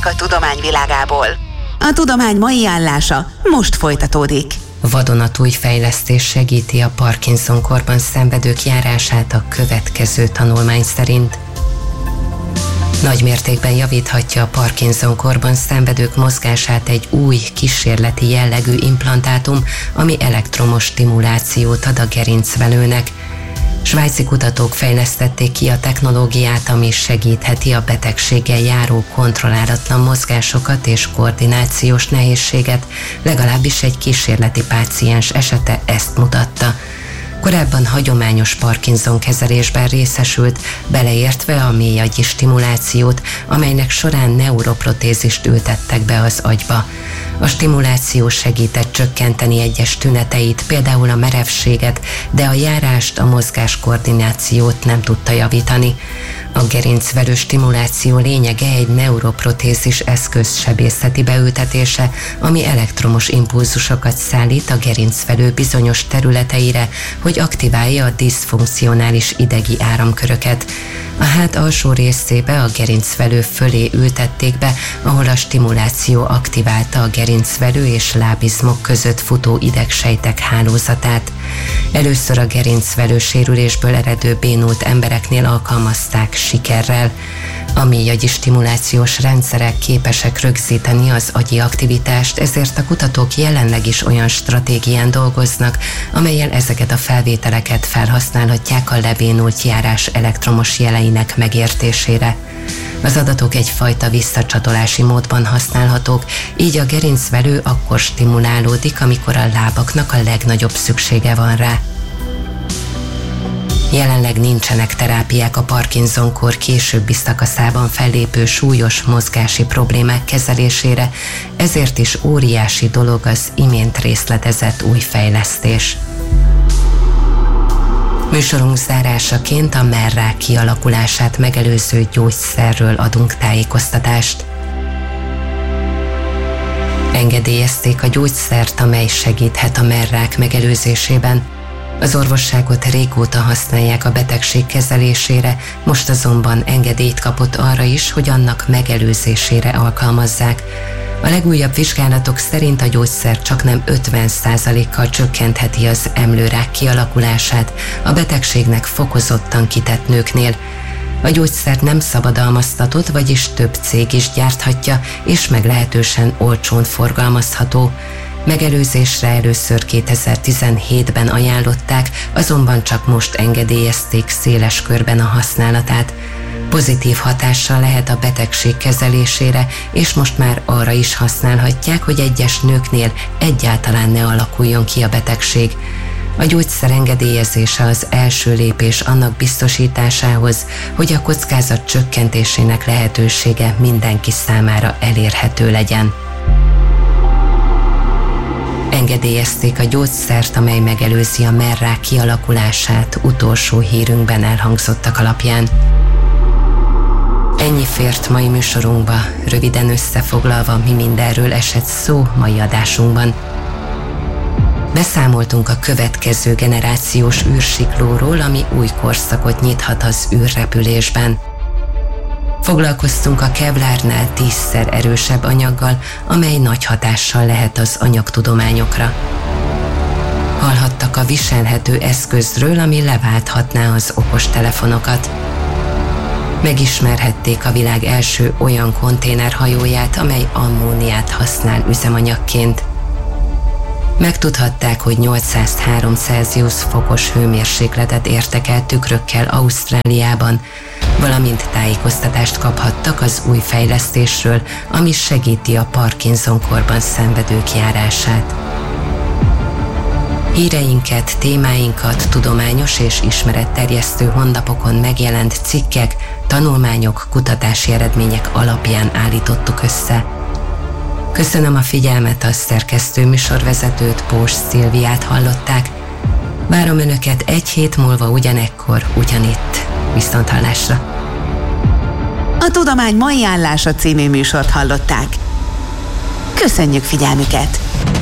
a tudomány világából. A tudomány mai állása most folytatódik. Vadonatúj fejlesztés segíti a Parkinson-korban szenvedők járását a következő tanulmány szerint. Nagy mértékben javíthatja a Parkinson-korban szenvedők mozgását egy új, kísérleti jellegű implantátum, ami elektromos stimulációt ad a gerincvelőnek. Svájci kutatók fejlesztették ki a technológiát, ami segítheti a betegséggel járó kontrollálatlan mozgásokat és koordinációs nehézséget, legalábbis egy kísérleti páciens esete ezt mutatta. Korábban hagyományos Parkinson kezelésben részesült, beleértve a mélyagyi stimulációt, amelynek során neuroprotézist ültettek be az agyba. A stimuláció segített csökkenteni egyes tüneteit, például a merevséget, de a járást, a mozgáskoordinációt nem tudta javítani. A gerincvelő stimuláció lényege egy neuroprotézis eszköz sebészeti beültetése, ami elektromos impulzusokat szállít a gerincvelő bizonyos területeire, hogy aktiválja a diszfunkcionális idegi áramköröket. A hát alsó részébe a gerincvelő fölé ültették be, ahol a stimuláció aktiválta a gerincvelő és lábizmok között futó idegsejtek hálózatát. Először a gerincvelő sérülésből eredő bénult embereknél alkalmazták sikerrel. A mélyagyi stimulációs rendszerek képesek rögzíteni az agyi aktivitást, ezért a kutatók jelenleg is olyan stratégián dolgoznak, amellyel ezeket a felvételeket felhasználhatják a lebénult járás elektromos jeleinek megértésére. Az adatok egyfajta visszacsatolási módban használhatók, így a gerincvelő akkor stimulálódik, amikor a lábaknak a legnagyobb szüksége van rá. Jelenleg nincsenek terápiák a Parkinson-kor későbbi szakaszában fellépő súlyos mozgási problémák kezelésére, ezért is óriási dolog az imént részletezett új fejlesztés. Műsorunk zárásaként a mellrák kialakulását megelőző gyógyszerről adunk tájékoztatást. Engedélyezték a gyógyszert, amely segíthet a mellrák megelőzésében. Az orvosságot régóta használják a betegség kezelésére, most azonban engedélyt kapott arra is, hogy annak megelőzésére alkalmazzák. A legújabb vizsgálatok szerint a gyógyszer csaknem 50%-kal csökkentheti az emlőrák kialakulását a betegségnek fokozottan kitett nőknél. A gyógyszert nem szabadalmaztatott, vagyis több cég is gyárthatja, és meglehetősen olcsón forgalmazható. Megelőzésre először 2017-ben ajánlották, azonban csak most engedélyezték széles körben a használatát. Pozitív hatással lehet a betegség kezelésére, és most már arra is használhatják, hogy egyes nőknél egyáltalán ne alakuljon ki a betegség. A gyógyszer engedélyezése az első lépés annak biztosításához, hogy a kockázat csökkentésének lehetősége mindenki számára elérhető legyen. Engedélyezték a gyógyszert, amely megelőzi a mellrák kialakulását, utolsó hírünkben elhangzottak alapján. Ennyi fért mai műsorunkba, röviden összefoglalva, mi mindenről esett szó mai adásunkban. Beszámoltunk a következő generációs űrsiklóról, ami új korszakot nyithat az űrrepülésben. Foglalkoztunk a kevlárnál 10-szer erősebb anyaggal, amely nagy hatással lehet az anyagtudományokra. Hallhattak a viselhető eszközről, ami leválthatná az okostelefonokat. Megismerhették a világ első olyan konténerhajóját, amely ammóniát használ üzemanyagként. Megtudhatták, hogy 803 Celsius fokos hőmérsékletet értek el tükrökkel Ausztráliában, valamint tájékoztatást kaphattak az új fejlesztésről, ami segíti a Parkinson-korban szenvedők járását. Híreinket, témáinkat tudományos és ismeretterjesztő honlapokon megjelent cikkek, tanulmányok, kutatási eredmények alapján állítottuk össze. Köszönöm a figyelmet, a szerkesztő műsorvezetőt, Pós Szilviát hallották. Várom Önöket egy hét múlva ugyanekkor, ugyanitt. Viszonthallásra! A Tudomány mai állása című műsort hallották. Köszönjük figyelmüket!